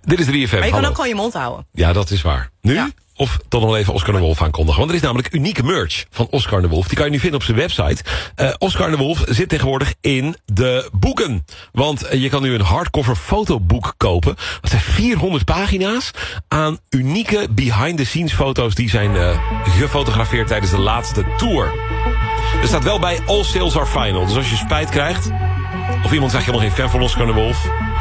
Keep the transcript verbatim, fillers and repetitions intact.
Dit is drie F M. Maar je kan Hallo. ook gewoon je mond houden. Ja, dat is waar. Nu? Ja. Of toch nog even Oscar de Wolf aankondigen. Want er is namelijk unieke merch van Oscar de Wolf. Die kan je nu vinden op zijn website. Uh, Oscar de Wolf zit tegenwoordig in de boeken. Want uh, je kan nu een hardcover fotoboek kopen. Dat zijn vierhonderd pagina's aan unieke behind-the-scenes foto's... die zijn uh, gefotografeerd tijdens de laatste tour. Er staat wel bij all sales are final. Dus als je spijt krijgt... of iemand zegt je nog geen fan van Oscar de Wolf...